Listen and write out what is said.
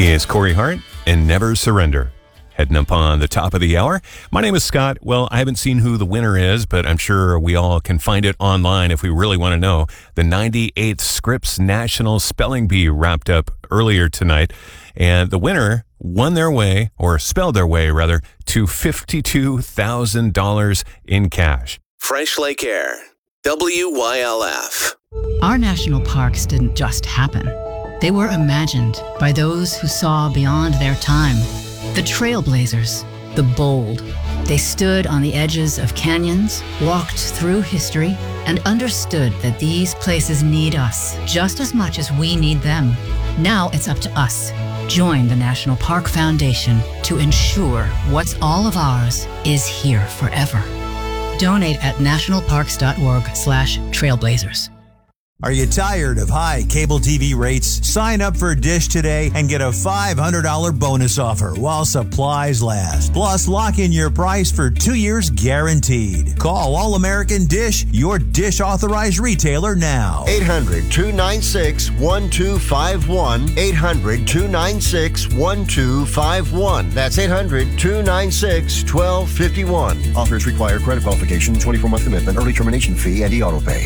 It's Corey Hart and Never Surrender. Heading up on the top of the hour. My name is Scott. Well, I haven't seen who the winner is, but I'm sure we all can find it online if we really want to know. The 98th Scripps National Spelling Bee wrapped up earlier tonight, and the winner won their way, or spelled their way rather, to $52,000 in cash. Fresh Lake Air, WYLF. Our national parks didn't just happen. They were imagined by those who saw beyond their time. The trailblazers, the bold. They stood on the edges of canyons, walked through history, and understood that these places need us just as much as we need them. Now it's up to us. Join the National Park Foundation to ensure what's all of ours is here forever. Donate at nationalparks.org/trailblazers. Are you tired of high cable TV rates? Sign up for Dish today and get a $500 bonus offer while supplies last. Plus, lock in your price for 2 years guaranteed. Call All American Dish, your Dish authorized retailer now. 800-296-1251. 800-296-1251. That's 800-296-1251. Offers require credit qualification, 24-month commitment, early termination fee, and e-auto pay.